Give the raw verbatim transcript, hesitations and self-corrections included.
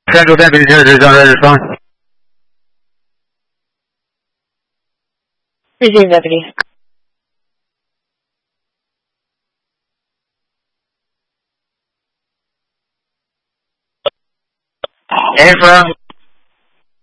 Central Deputy Territory is on ready to respond. Resume, Deputy. Info.